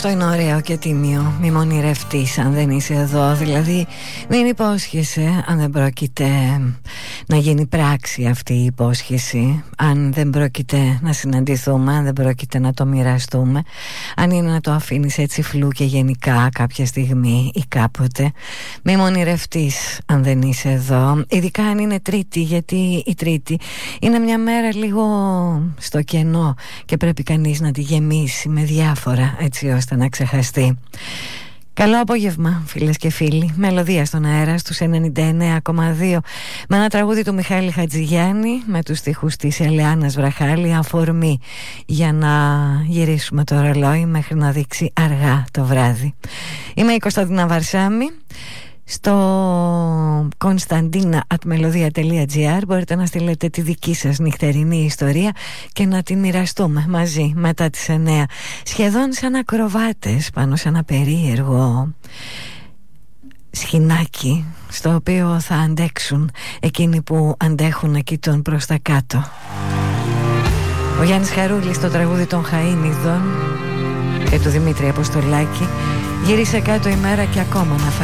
Αυτό είναι ωραίο και τίμιο. Μη μονηρευτείς αν δεν είσαι εδώ. Δηλαδή μην υπόσχεσαι αν δεν πρόκειται να γίνει πράξη αυτή η υπόσχεση. Αν δεν πρόκειται να συναντηθούμε, αν δεν πρόκειται να το μοιραστούμε, αν είναι να το αφήνεις έτσι φλού και γενικά κάποια στιγμή ή κάποτε. Μη μονηρευτείς αν δεν είσαι εδώ. Ειδικά αν είναι Τρίτη, γιατί η Τρίτη είναι μια μέρα λίγο στο κενό και πρέπει κανείς να τη γεμίσει με διάφορα έτσι ώστε να ξεχαστεί. Καλό απόγευμα φίλες και φίλοι. Μελωδία στον αέρα στους 99,2 με ένα τραγούδι του Μιχάλη Χατζηγιάννη με τους στιχούς της Ελεάνας Βραχάλη, αφορμή για να γυρίσουμε το ρολόι μέχρι να δείξει αργά το βράδυ. Είμαι η Κωνσταντίνα Βαρσάμι. Στο konstantina@melodia.gr μπορείτε να στείλετε τη δική σας νυχτερινή ιστορία και να τη μοιραστούμε μαζί μετά τις 9, σχεδόν σαν ακροβάτες πάνω σε ένα περίεργο σχοινάκι στο οποίο θα αντέξουν εκείνοι που αντέχουν εκεί τον προς τα κάτω. Ο Γιάννης Χαρούλης στο τραγούδι των Χαΐνιδων και του Δημήτρη Αποστολάκη. Γύρισε κάτω η μέρα και ακόμα να